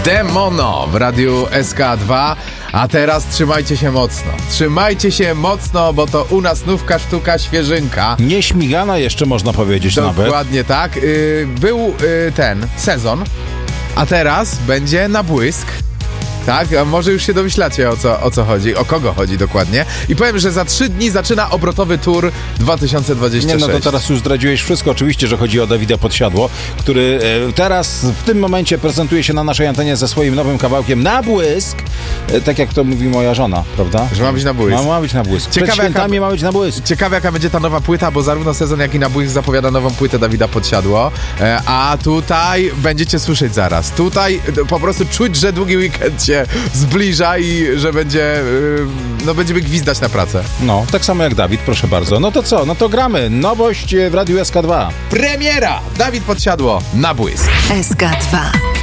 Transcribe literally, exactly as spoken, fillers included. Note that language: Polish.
Demono w radiu S K dwa. A teraz trzymajcie się mocno. Trzymajcie się mocno, bo to u nas nówka, sztuka, świeżynka. Nieśmigana jeszcze można powiedzieć nawet. Dokładnie tak. Yy, był yy, ten sezon, a teraz będzie na błysk. Tak, a może już się domyślacie o co, o co chodzi, o kogo chodzi dokładnie. I powiem, że za trzy dni zaczyna obrotowy tour dwa tysiące dwudziesty trzeci. Nie, no to teraz już zdradziłeś wszystko. Oczywiście, że chodzi o Dawida Podsiadło, który e, teraz w tym momencie prezentuje się na naszej antenie ze swoim nowym kawałkiem Na błysk. E, tak jak to mówi moja żona, prawda? Że ma być na błysk. Ma, ma być na błysk. Ciekawe, Przed świętami jaka, ma być na błysk. Ciekawe, jaka będzie ta nowa płyta, bo zarówno sezon, jak i Na błysk zapowiada nową płytę Dawida Podsiadło. E, a tutaj będziecie słyszeć zaraz. Tutaj e, po prostu czuć, że długi weekend się zbliża i że będzie, no będziemy gwizdać na pracę. No, tak samo jak Dawid, proszę bardzo. No to co? No to gramy. Nowość w radiu S K dwa. Premiera! Dawid Podsiadło, Na błysk. S K dwa.